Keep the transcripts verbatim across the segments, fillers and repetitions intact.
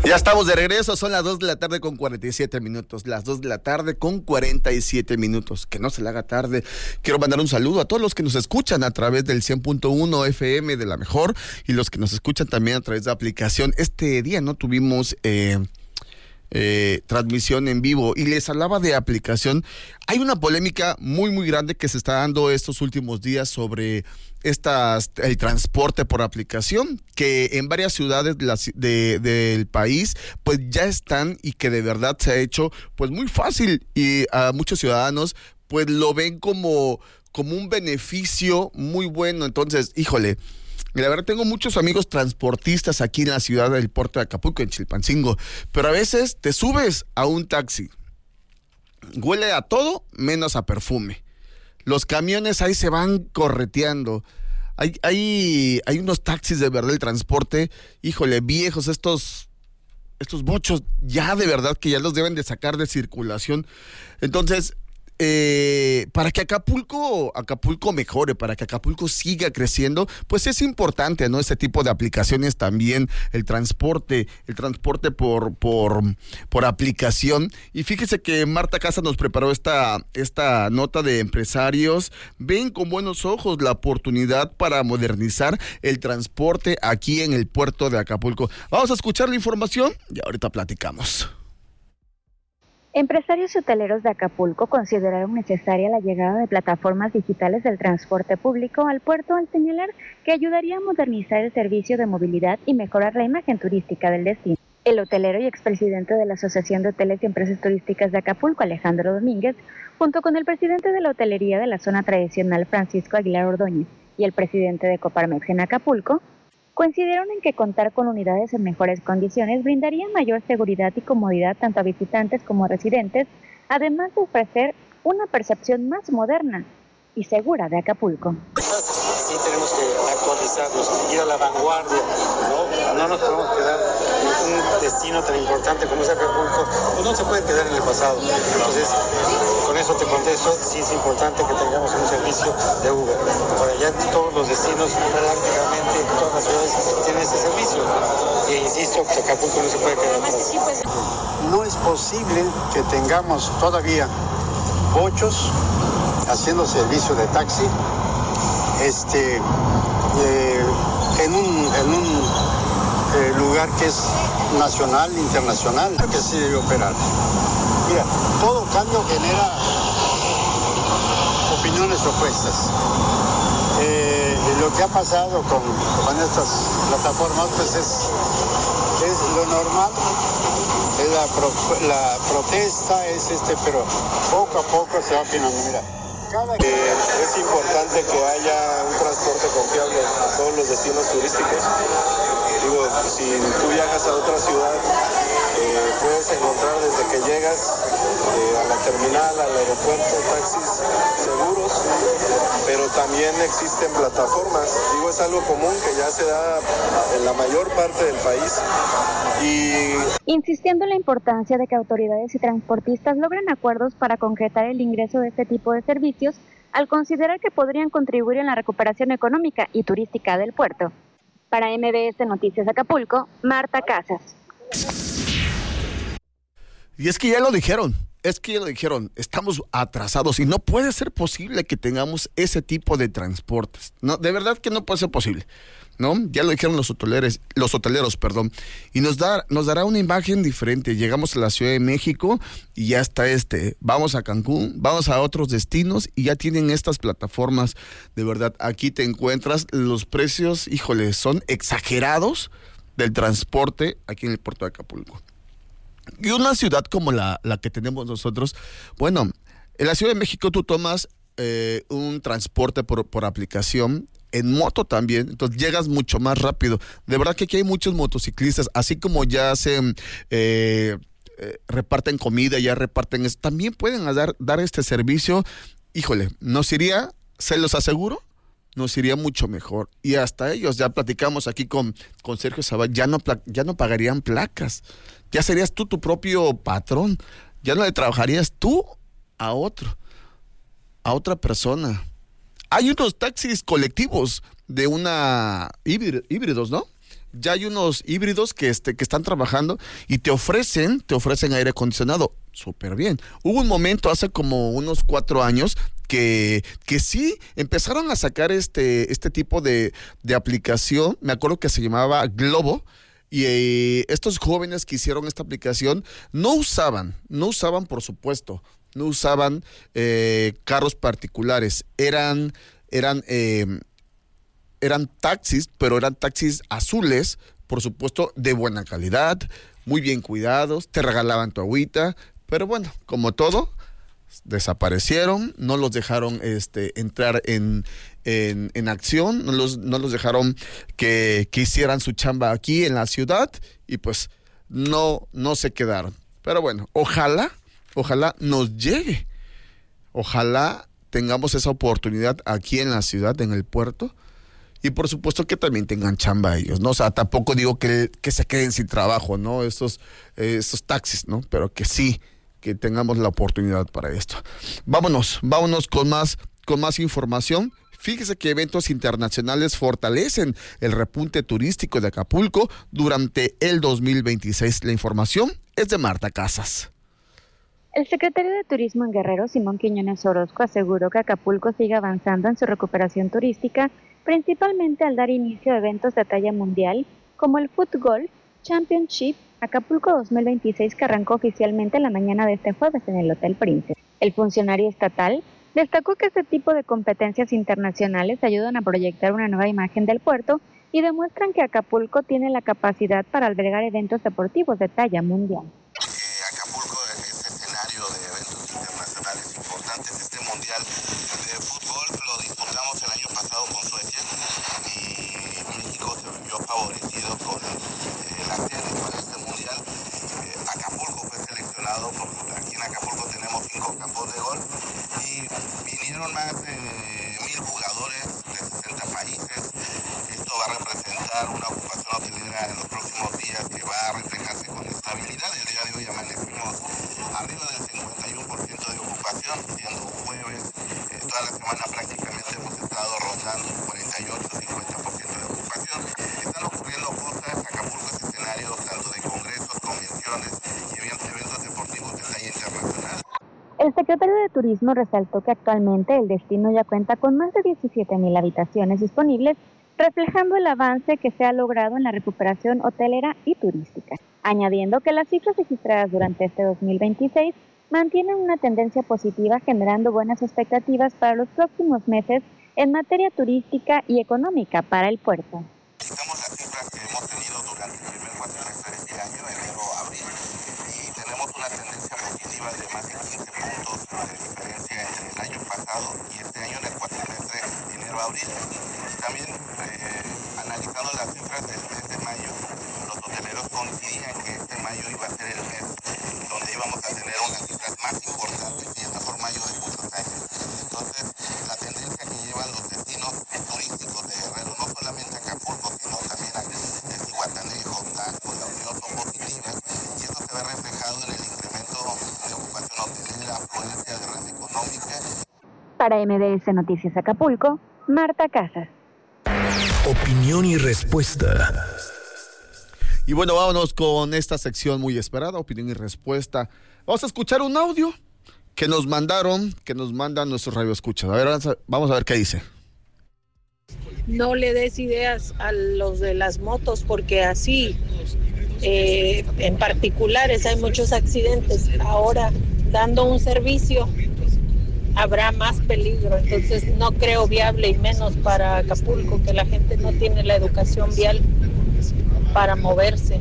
Ya estamos de regreso, son las dos de la tarde con cuarenta y siete minutos, las dos de la tarde con cuarenta y siete minutos, que no se le haga tarde. Quiero mandar un saludo a todos los que nos escuchan a través del cien punto uno F M de La Mejor y los que nos escuchan también a través de la aplicación. Este día no tuvimos eh, eh, transmisión en vivo y les hablaba de aplicación. Hay una polémica muy muy grande que se está dando estos últimos días sobre Estas, el transporte por aplicación, que en varias ciudades de la, de, del país pues ya están y que de verdad se ha hecho pues muy fácil y a muchos ciudadanos pues lo ven como, como un beneficio muy bueno. Entonces, híjole, la verdad tengo muchos amigos transportistas aquí en la ciudad del puerto de Acapulco, en Chilpancingo, pero a veces te subes a un taxi, huele a todo menos a perfume. Los camiones ahí se van correteando. Hay, hay, hay unos taxis de verdad, el transporte, híjole, viejos, estos, estos bochos, ya de verdad que ya los deben de sacar de circulación. Entonces, eh, para que Acapulco, Acapulco mejore, para que Acapulco siga creciendo, pues es importante, ¿no? Este tipo de aplicaciones también, el transporte, el transporte por, por, por aplicación. Y fíjese que Marta Casa nos preparó esta, esta nota de empresarios. Ven con buenos ojos la oportunidad para modernizar el transporte aquí en el puerto de Acapulco. Vamos a escuchar la información y ahorita platicamos. Empresarios hoteleros de Acapulco consideraron necesaria la llegada de plataformas digitales del transporte público al puerto al señalar que ayudaría a modernizar el servicio de movilidad y mejorar la imagen turística del destino. El hotelero y expresidente de la Asociación de Hoteles y Empresas Turísticas de Acapulco, Alejandro Domínguez, junto con el presidente de la hotelería de la zona tradicional, Francisco Aguilar Ordóñez, y el presidente de Coparmex en Acapulco, coincidieron en que contar con unidades en mejores condiciones brindaría mayor seguridad y comodidad tanto a visitantes como a residentes, además de ofrecer una percepción más moderna y segura de Acapulco. Sí tenemos que actualizarnos, ir a la vanguardia, ¿no? No nos podemos quedar en un destino tan importante como es Acapulco, pues no se puede quedar en el pasado. Entonces, con eso te contesto, sí es importante que tengamos un servicio de Uber. Ahora ya todos los destinos, prácticamente todas las ciudades tienen ese servicio. E insisto, que Acapulco no se puede quedar atrás. No es posible que tengamos todavía bochos haciendo servicio de taxi este eh, en un, en un eh, lugar que es nacional, internacional, que sí debe operar. Mira, todo cambio genera opiniones opuestas. Eh, lo que ha pasado con, con estas plataformas pues es, es lo normal, es la, pro, la protesta, es este, pero poco a poco se va afinando. Mira, cada... eh, es importante que haya un transporte confiable a todos los destinos turísticos. Digo, si tú viajas a otra ciudad, eh, puedes encontrar desde que llegas eh, a la terminal, al aeropuerto, taxis seguros, pero también existen plataformas. Digo, es algo común que ya se da en la mayor parte del país. Y insistiendo en la importancia de que autoridades y transportistas logren acuerdos para concretar el ingreso de este tipo de servicios, al considerar que podrían contribuir en la recuperación económica y turística del puerto. Para M B S Noticias Acapulco, Marta Casas. Y es que ya lo dijeron, es que ya lo dijeron, estamos atrasados y no puede ser posible que tengamos ese tipo de transportes. No, de verdad que no puede ser posible, ¿no? Ya lo dijeron los hoteleros, los hoteleros, perdón, y nos da, nos dará una imagen diferente. Llegamos a la Ciudad de México y ya está este, vamos a Cancún, vamos a otros destinos y ya tienen estas plataformas. De verdad, aquí te encuentras, los precios, híjole, son exagerados del transporte aquí en el puerto de Acapulco. Y una ciudad como la, la que tenemos nosotros, bueno, en la Ciudad de México tú tomas eh, un transporte por, por aplicación, en moto también, entonces llegas mucho más rápido. De verdad que aquí hay muchos motociclistas, así como ya hacen, eh, eh, reparten comida, ya reparten eso, también pueden dar, dar este servicio. Híjole, nos iría, se los aseguro, nos iría mucho mejor. Y hasta ellos, ya platicamos aquí con, con Sergio Zaval, ya no, ya no pagarían placas. Ya serías tú tu propio patrón. Ya no le trabajarías tú a otro, a otra persona. Hay unos taxis colectivos de una híbridos, ¿no? ya hay unos híbridos que, este, que están trabajando y te ofrecen, te ofrecen aire acondicionado. Súper bien. Hubo un momento hace como unos cuatro años que, que sí empezaron a sacar este, este tipo de, de aplicación. Me acuerdo que se llamaba Globo. Y eh, estos jóvenes que hicieron esta aplicación no usaban, no usaban por supuesto, no usaban eh, carros particulares, eran, eran, eh, eran taxis, pero eran taxis azules, por supuesto, de buena calidad, muy bien cuidados, te regalaban tu agüita, pero bueno, como todo, desaparecieron, no los dejaron este, entrar en, en, en acción, no los, no los dejaron que, que hicieran su chamba aquí en la ciudad y pues no, no se quedaron. Pero bueno, ojalá, ojalá nos llegue, ojalá tengamos esa oportunidad aquí en la ciudad, en el puerto, y por supuesto que también tengan chamba ellos, ¿no? O sea, tampoco digo que, que se queden sin trabajo, ¿no? Estos, eh, estos taxis, ¿no? Pero que sí, que tengamos la oportunidad para esto. Vámonos, vámonos con más, con más información. Fíjese que eventos internacionales fortalecen el repunte turístico de Acapulco durante el dos mil veintiséis. La información es de Marta Casas. El secretario de Turismo en Guerrero, Simón Quiñones Orozco, aseguró que Acapulco sigue avanzando en su recuperación turística, principalmente al dar inicio a eventos de talla mundial como el Footgolf Championship Acapulco dos mil veintiséis, que arrancó oficialmente la mañana de este jueves en el Hotel Princess. El funcionario estatal destacó que este tipo de competencias internacionales ayudan a proyectar una nueva imagen del puerto y demuestran que Acapulco tiene la capacidad para albergar eventos deportivos de talla mundial. Acapulco es escenario de eventos internacionales importantes. Este mundial de fútbol lo disputamos el año pasado con Suecia y México se vio favorecido con eh, la sede para este mundial. Eh, Acapulco fue seleccionado, porque aquí en Acapulco tenemos cinco campos de golf y vinieron más de mil jugadores de sesenta países. Esto va a representar una ocupación hotelera en los próximos días que va a reflejarse con estabilidad. El día de hoy amanecimos arriba del cincuenta y uno por ciento de ocupación, siendo jueves. Eh, toda la semana prácticamente hemos estado rondando un cuarenta y ocho a cincuenta por ciento de ocupación. Están ocurriendo cosas. Acapulco es escenario tanto de congresos, convenciones y eventos deportivos de talla internacional. El secretario de Turismo resaltó que actualmente el destino ya cuenta con más de diecisiete mil habitaciones disponibles, reflejando el avance que se ha logrado en la recuperación hotelera y turística, añadiendo que las cifras registradas durante este dos mil veintiséis mantienen una tendencia positiva, generando buenas expectativas para los próximos meses en materia turística y económica para el puerto. Estamos las cifras que hemos tenido durante el primer cuatrimestre de este año, enero a abril, y tenemos una tendencia positiva de más de quince puntos de diferencia entre el año pasado y este año en el cuatrimestre de enero a abril. También eh, analizando las cifras del mes de mayo, los hoteleros coincidían que este mayo iba a ser el mes donde íbamos a tener unas cifras más importantes y el mejor mayo de muchos años. Entonces, la tendencia que llevan los destinos turísticos de Guerrero, no solamente Acapulco, sino también a Zihuatanejo, Taco, La Unión, son positivas, y eso se ve reflejado en el incremento de ocupación hotelera, afluencia de renta económica. Para M D S Noticias Acapulco, Marta Casas. Opinión y respuesta. Y bueno, vámonos con esta sección muy esperada, opinión y respuesta. Vamos a escuchar un audio que nos mandaron, que nos mandan nuestros radioescuchas. A ver, vamos a ver qué dice. No le des ideas a los de las motos, porque así, eh, en particulares, hay muchos accidentes. Ahora, dando un servicio, habrá más peligro. Entonces, no creo viable, y menos para Acapulco, que la gente no tiene la educación vial para moverse.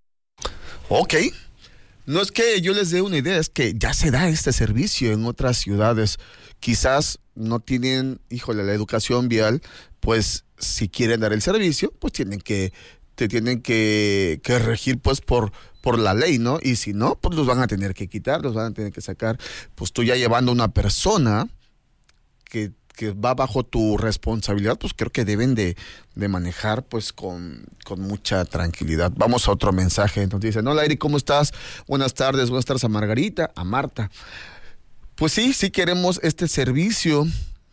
Ok. No es que yo les dé una idea, es que ya se da este servicio en otras ciudades. Quizás no tienen, híjole, la educación vial, pues si quieren dar el servicio, pues tienen que, te tienen que, que regir pues por, por la ley, ¿no? Y si no, pues los van a tener que quitar, los van a tener que sacar. Pues tú ya llevando a una persona que que va bajo tu responsabilidad, pues creo que deben de, de manejar pues con, con mucha tranquilidad. Vamos a otro mensaje. Entonces dicen, hola Eric, ¿cómo estás? Buenas tardes, buenas tardes a Margarita, a Marta. Pues sí, sí queremos este servicio,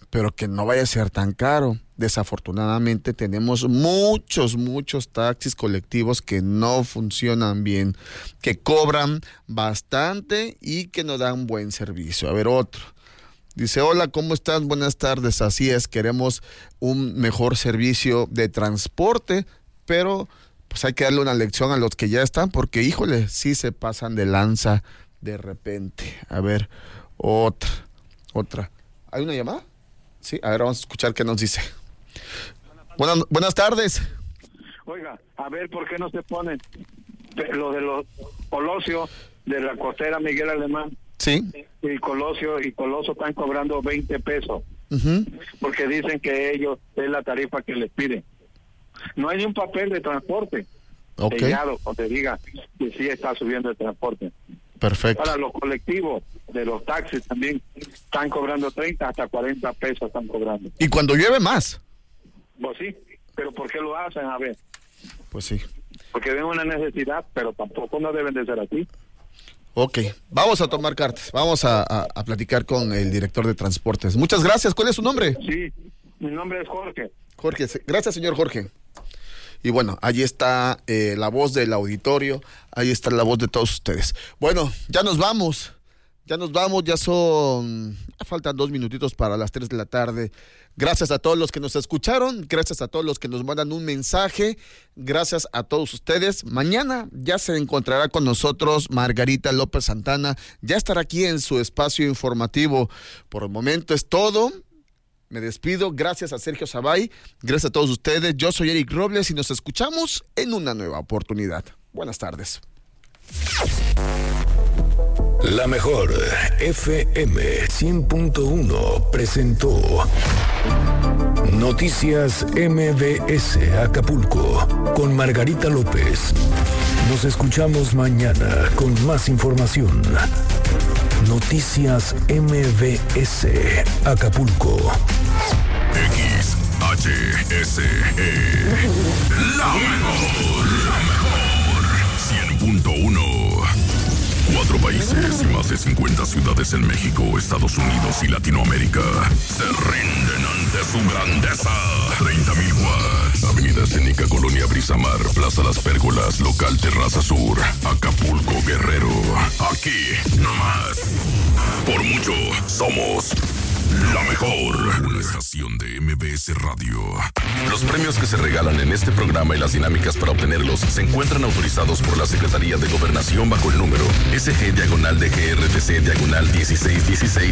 pero que no vaya a ser tan caro. Desafortunadamente tenemos muchos, muchos taxis colectivos que no funcionan bien, que cobran bastante y que no dan buen servicio. A ver, otro. Dice, hola, ¿cómo estás? Buenas tardes. Así es, queremos un mejor servicio de transporte, pero pues hay que darle una lección a los que ya están, porque, híjole, sí se pasan de lanza de repente. A ver, otra, otra. ¿Hay una llamada? Sí, a ver, vamos a escuchar qué nos dice. Buenas, buenas tardes. Oiga, a ver, ¿por qué no se ponen lo de los Colosio, de la costera Miguel Alemán? Sí. Y Colosio y Coloso están cobrando veinte pesos. Uh-huh. Porque dicen que ellos es la tarifa que les piden. No hay ni un papel de transporte okay. sellado o te diga que sí está subiendo el transporte. Perfecto. Para los colectivos de los taxis también están cobrando treinta hasta cuarenta pesos están cobrando. Y cuando llueve más. Pues sí, pero ¿por qué lo hacen? A ver. Pues sí. Porque ven una necesidad, pero tampoco no deben de ser así. Ok, vamos a tomar cartas, vamos a, a, a platicar con el director de transportes. Muchas gracias, ¿cuál es su nombre? Sí, mi nombre es Jorge. Jorge, gracias señor Jorge. Y bueno, allí está eh, la voz del auditorio, ahí está la voz de todos ustedes. Bueno, ya nos vamos, ya nos vamos, ya son, ya faltan dos minutitos para las tres de la tarde. Gracias a todos los que nos escucharon, gracias a todos los que nos mandan un mensaje, gracias a todos ustedes. Mañana ya se encontrará con nosotros Margarita López Santana, ya estará aquí en su espacio informativo. Por el momento es todo. Me despido, gracias a Sergio Sabay, gracias a todos ustedes. Yo soy Eric Robles y nos escuchamos en una nueva oportunidad. Buenas tardes. La mejor F M cien punto uno presentó Noticias M V S Acapulco con Margarita López. Nos escuchamos mañana con más información. Noticias M V S Acapulco. X H S E. La mejor, la mejor. cien punto uno. Cuatro países y más de cincuenta ciudades en México, Estados Unidos y Latinoamérica se rinden ante su grandeza. treinta mil watts. Avenida Escénica, Colonia Brisamar, Plaza Las Pérgolas, Local Terraza Sur, Acapulco, Guerrero. Aquí, no más. Por mucho, somos la mejor. Una estación de M V S Radio. Los premios que se regalan en este programa y las dinámicas para obtenerlos se encuentran autorizados por la Secretaría de Gobernación bajo el número S G diagonal D G R T C diagonal dieciséis dieciséis